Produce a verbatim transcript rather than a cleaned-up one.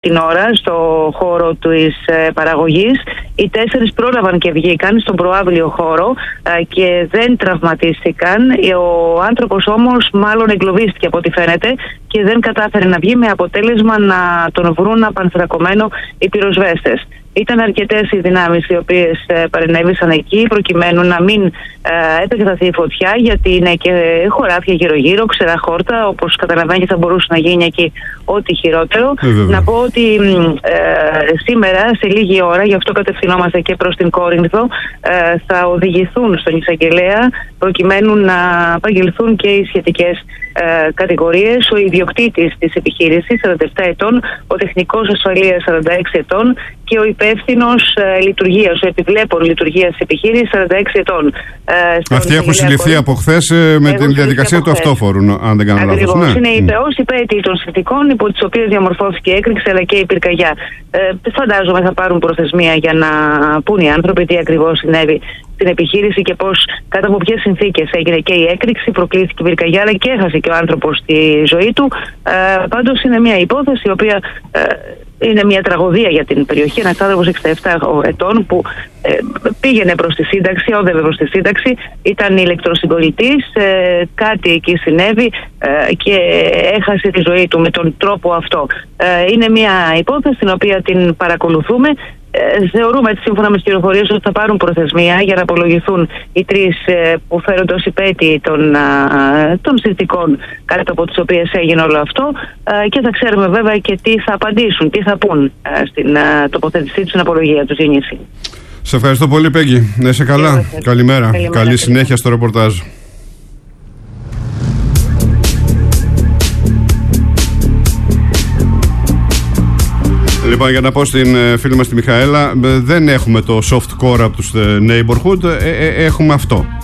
την ώρα στο χώρο της παραγωγής. Οι τέσσερις πρόλαβαν και βγήκαν στον προάβλιο χώρο και δεν τραυματίστηκαν. Ο άνθρωπος όμως μάλλον εγκλωβίστηκε από ό,τι φαίνεται και δεν κατάφερε να βγει, με αποτέλεσμα να τον βρουν απανθρακωμένο οι πυροσβέστες. Ήταν αρκετές οι δυνάμεις οι οποίες παρενέβησαν εκεί προκειμένου να μην ε, επεκταθεί η φωτιά, γιατί είναι και χωράφια γύρω-γύρω, ξερά χόρτα, όπως καταλαβαίνει θα μπορούσε να γίνει εκεί ό,τι χειρότερο. Ε, να πω ότι ε, σήμερα σε λίγη ώρα, γι' αυτό κατευθυνόμαστε και προς την Κόρινθο, ε, θα οδηγηθούν στον εισαγγελέα προκειμένου να απαγγελθούν και οι σχετικές ε, κατηγορίες. Ο ιδιοκτήτης της επιχείρησης, σαράντα επτά ετών, ο τεχνικός ασφαλείας, σαράντα έξι ετών, και ο υπεύθυνος ε, λειτουργίας, ο επιβλέπων λειτουργίας της επιχείρησης, σαράντα έξι ετών. Ε, Αυτοί έχουν συλληφθεί από χθες ε, με την διαδικασία του αυτόφορου, αν δεν κάνω λάθος. Ναι. Είναι οι ως υπέτειοι των συνθηκών υπό τις οποίες διαμορφώθηκε η έκρηξη αλλά και η πυρκαγιά. Ε, φαντάζομαι θα πάρουν προθεσμία για να πούν οι άνθρωποι τι ακριβώς συνέβη στην επιχείρηση και πώς, κάτω από ποιες συνθήκες έγινε και η έκρηξη, προκλήθηκε η πυρκαγιά αλλά και έχασε και ο άνθρωπος τη ζωή του. Ε, πάντως είναι μια υπόθεση η οποία ε, είναι μια τραγωδία για την περιοχή. Ένας άνθρωπος εξήντα επτά ετών που ε, πήγαινε προς τη σύνταξη, όδευε προς τη σύνταξη, ήταν ηλεκτροσυγκολητής, ε, κάτι εκεί συνέβη ε, και έχασε τη ζωή του με τον τρόπο αυτό. Ε, είναι μια υπόθεση την οποία την παρακολουθούμε. Ε, θεωρούμε, σύμφωνα με τις πληροφορίες, ότι θα πάρουν προθεσμία για να απολογηθούν οι τρεις ε, που φέρονται ως υπέτειοι των, α, των συνθηκών κάτω από τις οποίες έγινε όλο αυτό, ε, και θα ξέρουμε βέβαια και τι θα απαντήσουν, τι θα πούν ε, στην α, τοποθέτησή τους, στην απολογία τους γεννήση. Σε ευχαριστώ πολύ, Πέγγι. Να είσαι καλά. Καλημέρα. Καλημέρα. Καλή Καλημέρα. Συνέχεια στο ρεπορτάζ. Λοιπόν, για να πω στην φίλη μας τη Μιχαέλα, δεν έχουμε το soft core από τους neighborhood, ε, ε, έχουμε αυτό.